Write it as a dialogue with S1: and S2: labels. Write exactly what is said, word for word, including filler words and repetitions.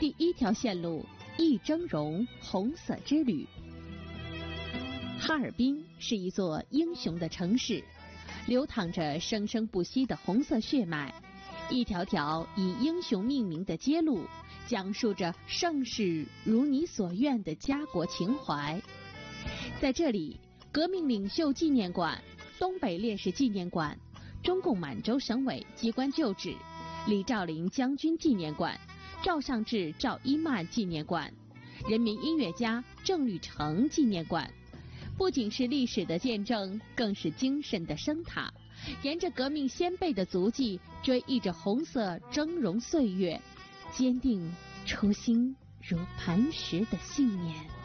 S1: 第一条线路一峥嵘红色之旅。哈尔滨是一座英雄的城市，流淌着生生不息的红色血脉，一条条以英雄命名的街路，讲述着盛世如你所愿的家国情怀。在这里，革命领袖纪念馆、东北烈士纪念馆、中共满洲省委机关旧址、李兆麟将军纪念馆、赵尚志、赵一曼纪念馆、人民音乐家郑律成纪念馆，不仅是历史的见证，更是精神的声塔，沿着革命先辈的足迹，追忆着红色峥嵘岁月，坚定初心如磐石的信念。